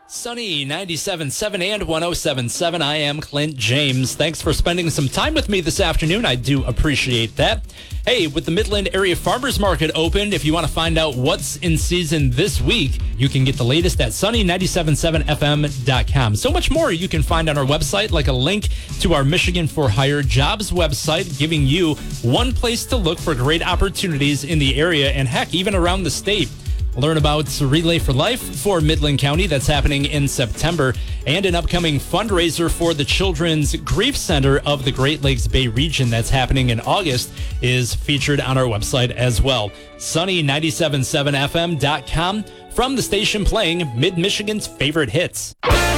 Sunny 97.7 and 107.7. I am Clint James. Thanks for spending some time with me this afternoon. I do appreciate that. Hey, with the Midland Area Farmers Market open, if you want to find out what's in season this week, you can get the latest at sunny977fm.com. So much more you can find on our website, like a link to our Michigan for Hire jobs website, giving you one place to look for great opportunities in the area and, heck, even around the state. Learn about Relay for Life for Midland County. That's happening in September. And an upcoming fundraiser for the Children's Grief Center of the Great Lakes Bay region that's happening in August is featured on our website as well. Sunny977fm.com from the station playing Mid-Michigan's favorite hits.